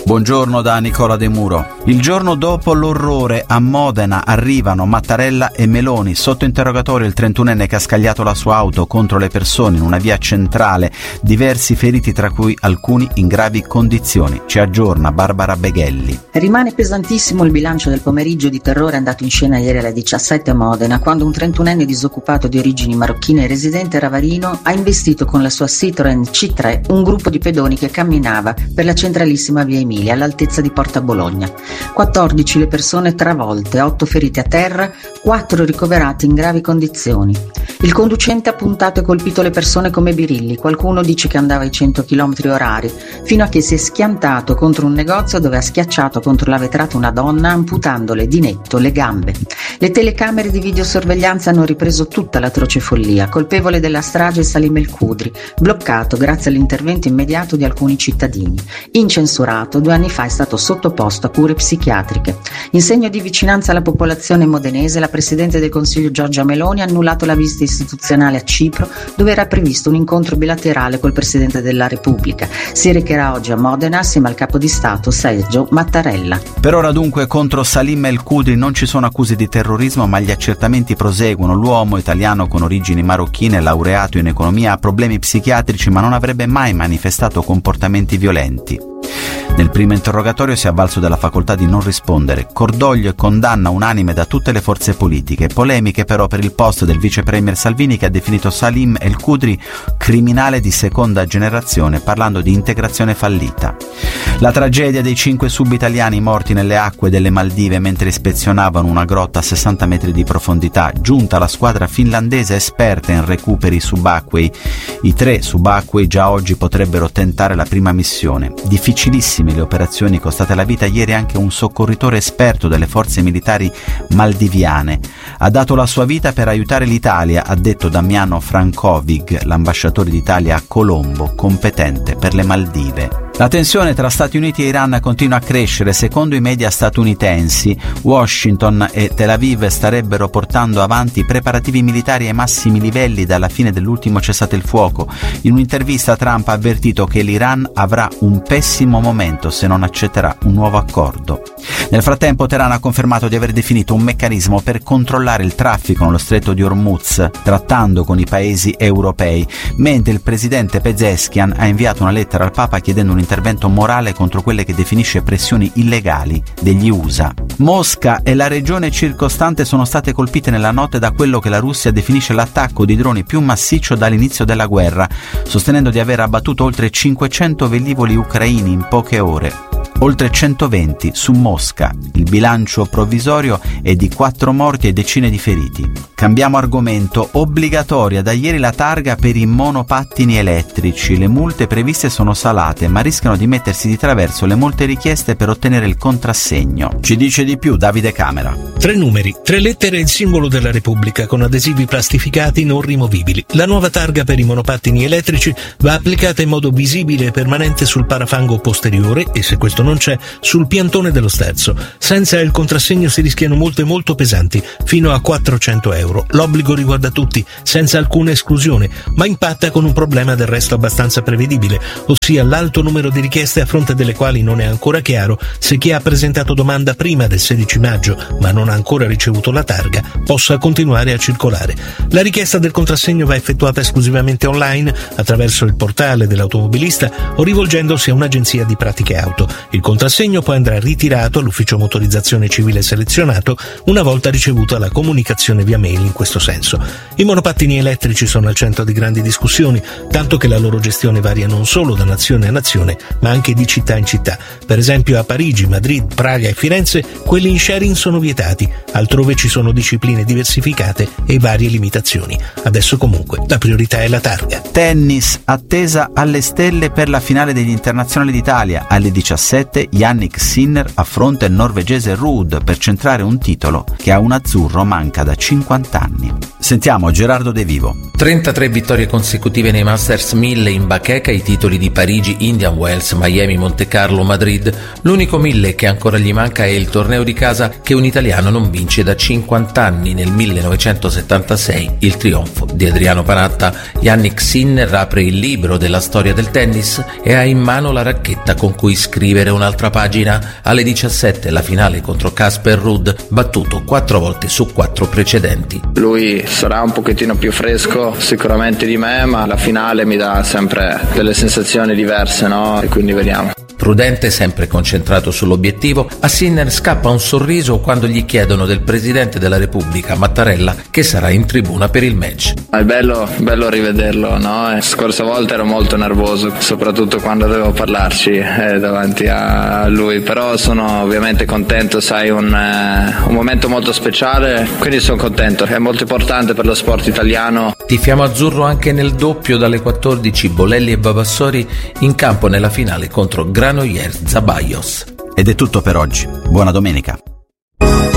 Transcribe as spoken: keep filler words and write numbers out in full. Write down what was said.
Buongiorno da Nicola De Muro. Il giorno dopo l'orrore a Modena arrivano Mattarella e Meloni. Sotto interrogatorio il trentunenne che ha scagliato la sua auto contro le persone in una via centrale. Diversi feriti, tra cui alcuni in gravi condizioni. Ci aggiorna Barbara Beghelli. Rimane pesantissimo il bilancio del pomeriggio di terrore andato in scena ieri alle diciassette a Modena, quando un trentunenne disoccupato di origini marocchine residente a Ravarino ha investito con la sua Citroen C tre un gruppo di pedoni che camminava per la centralissima via Emilia all'altezza di Porta Bologna. quattordici le persone travolte, otto feriti a terra, quattro ricoverati in gravi condizioni. Il conducente ha puntato e colpito le persone come birilli, qualcuno dice che andava ai cento chilometri orari, fino a che si è schiantato contro un negozio dove ha schiacciato contro la vetrata una donna amputandole di netto le gambe. Le telecamere di videosorveglianza hanno ripreso tutta l'atroce follia. Colpevole della strage Salim El Khudri, bloccato grazie all'intervento immediato di alcuni cittadini. Incensurato, due anni fa è stato sottoposto a cure psichiatriche. In segno di vicinanza alla popolazione modenese, la Presidente del Consiglio Giorgia Meloni ha annullato la visita istituzionale a Cipro, dove era previsto un incontro bilaterale col Presidente della Repubblica. Si recherà oggi a Modena assieme al capo di Stato Sergio Mattarella. Per ora dunque contro Salim El Khudri non ci sono accuse di terrorismo, ma gli accertamenti proseguono. L'uomo, italiano con origini marocchine, laureato in economia, ha problemi psichiatrici ma non avrebbe mai manifestato comportamenti violenti. Nel primo interrogatorio si è avvalso della facoltà di non rispondere. Cordoglio e condanna unanime da tutte le forze politiche. Polemiche però per il post del vice premier Salvini, che ha definito Salim El Khudri criminale di seconda generazione, parlando di integrazione fallita. La tragedia dei cinque sub-italiani morti nelle acque delle Maldive mentre ispezionavano una grotta a sessanta metri di profondità. Giunta la squadra finlandese esperta in recuperi subacquei. I tre subacquei già oggi potrebbero tentare la prima missione. Difficilissime le operazioni costate la vita. Ieri anche un soccorritore esperto delle forze militari maldiviane ha dato la sua vita per aiutare l'Italia, ha detto Damiano Frankovic, l'ambasciatore d'Italia a Colombo, competente per le Maldive. La tensione tra Stati Uniti e Iran continua a crescere. Secondo i media statunitensi, Washington e Tel Aviv starebbero portando avanti preparativi militari ai massimi livelli dalla fine dell'ultimo cessate il fuoco. In un'intervista Trump ha avvertito che l'Iran avrà un pessimo momento se non accetterà un nuovo accordo. Nel frattempo Teheran ha confermato di aver definito un meccanismo per controllare il traffico nello stretto di Hormuz, trattando con i paesi europei, mentre il presidente Pezeshkian ha inviato una lettera al Papa chiedendo un intervento morale contro quelle che definisce pressioni illegali degli U S A. Mosca e la regione circostante sono state colpite nella notte da quello che la Russia definisce l'attacco di droni più massiccio dall'inizio della guerra, sostenendo di aver abbattuto oltre cinquecento velivoli ucraini in poche ore. Oltre centoventi su Mosca. Il bilancio provvisorio è di quattro morti e decine di feriti. Cambiamo argomento. Obbligatoria da ieri la targa per i monopattini elettrici. Le multe previste sono salate, ma rischiano di mettersi di traverso le molte richieste per ottenere il contrassegno. Ci dice di più Davide Camera. Tre numeri, tre lettere e il simbolo della Repubblica con adesivi plastificati non rimovibili. La nuova targa per i monopattini elettrici va applicata in modo visibile e permanente sul parafango posteriore e, se questo non c'è, sul piantone dello sterzo. Senza il contrassegno si rischiano multe molto pesanti, fino a quattrocento euro. L'obbligo riguarda tutti, senza alcuna esclusione, ma impatta con un problema del resto abbastanza prevedibile, ossia l'alto numero di richieste a fronte delle quali non è ancora chiaro se chi ha presentato domanda prima del sedici maggio, ma non ha ancora ricevuto la targa, possa continuare a circolare. La richiesta del contrassegno va effettuata esclusivamente online, attraverso il portale dell'automobilista o rivolgendosi a un'agenzia di pratiche auto. Il contrassegno poi andrà ritirato all'ufficio motorizzazione civile selezionato una volta ricevuta la comunicazione via mail in questo senso. I monopattini elettrici sono al centro di grandi discussioni, tanto che la loro gestione varia non solo da nazione a nazione, ma anche di città in città. Per esempio a Parigi, Madrid, Praga e Firenze quelli in sharing sono vietati, altrove ci sono discipline diversificate e varie limitazioni. Adesso comunque la priorità è la targa. Tennis, attesa alle stelle per la finale degli internazionali d'Italia. Alle diciassette Jannik Sinner affronta il norvegese Ruud per centrare un titolo che a un azzurro manca da cinquanta anni. Sentiamo Gerardo De Vivo. trentatré vittorie consecutive nei Masters mille in bacheca, i titoli di Parigi, Indian Wells, Miami, Monte Carlo, Madrid. L'unico mille che ancora gli manca è il torneo di casa che un italiano non vince da cinquanta anni, nel millenovecentosettantasei, il trionfo di Adriano Panatta. Jannik Sinner apre il libro della storia del tennis e ha in mano la racchetta con cui scrivere un'altra pagina. Alle diciassette la finale contro Casper Ruud, battuto quattro volte su quattro precedenti. Lui sarà un pochettino più fresco sicuramente di me, ma la finale mi dà sempre delle sensazioni diverse, no? E quindi vediamo. Prudente, sempre concentrato sull'obiettivo, a Sinner scappa un sorriso quando gli chiedono del Presidente della Repubblica, Mattarella, che sarà in tribuna per il match. È bello, bello rivederlo, no? E scorsa volta ero molto nervoso, soprattutto quando dovevo parlarci eh, davanti a lui, però sono ovviamente contento, sai, un, eh, un momento molto speciale, quindi sono contento, è molto importante per lo sport italiano. Tifiamo azzurro anche nel doppio dalle quattordici, Bolelli e Vavassori in campo nella finale contro Granollers Zaballos. Ed è tutto per oggi. Buona domenica.